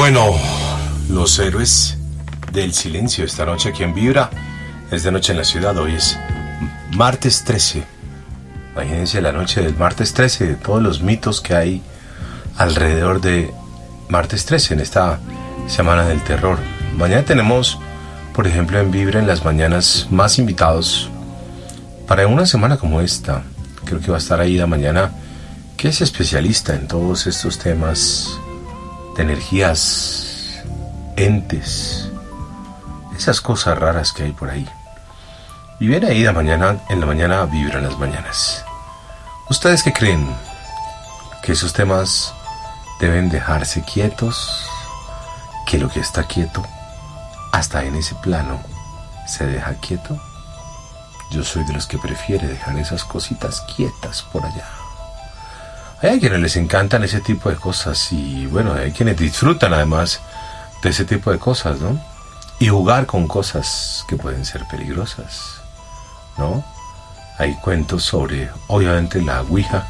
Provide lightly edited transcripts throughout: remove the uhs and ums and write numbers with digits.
Bueno, los héroes del silencio esta noche aquí en Vibra. Es de noche en la ciudad. Hoy es martes 13. Imagínense la noche del martes 13, de todos los mitos que hay alrededor de martes 13 en esta semana del terror. Mañana tenemos, por ejemplo, en Vibra en las mañanas más invitados para una semana como esta. Creo que va a estar ahí la mañana, que es especialista en todos estos temas de energías, entes, esas cosas raras que hay por ahí. Y viene ahí en la mañana Vibra en las mañanas. ¿Ustedes qué creen? ¿Que esos temas deben dejarse quietos? ¿Que lo que está quieto, hasta en ese plano, se deja quieto? Yo soy de los que prefiere dejar esas cositas quietas por allá. Hay quienes les encantan ese tipo de cosas y bueno, hay quienes disfrutan además de ese tipo de cosas, ¿no? Y jugar con cosas que pueden ser peligrosas, ¿no? Hay cuentos sobre, obviamente, la Ouija.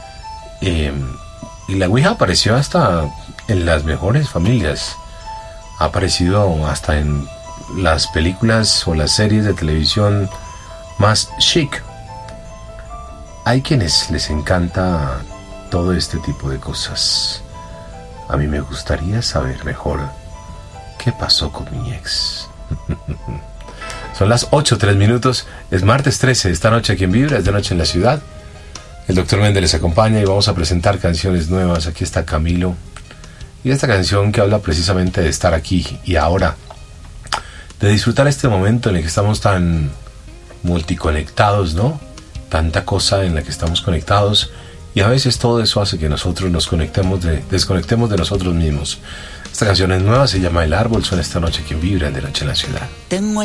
Y la Ouija apareció hasta en las mejores familias. Ha aparecido hasta en las películas o las series de televisión más chic. Hay quienes les encanta todo este tipo de cosas. A mí me gustaría saber mejor qué pasó con mi ex. Son las 8:03. Es martes 13, esta noche aquí en Vibra, es de noche en la ciudad. El doctor Méndez les acompaña y vamos a presentar canciones nuevas. Aquí está Camilo. Y esta canción que habla precisamente de estar aquí y ahora. De disfrutar este momento en el que estamos tan multiconectados, ¿no? Tanta cosa en la que estamos conectados. Y a veces todo eso hace que nosotros nos desconectemos de nosotros mismos. Esta canción es nueva, se llama El Árbol, suena esta noche aquí en Vibra, de noche en la ciudad. Tengo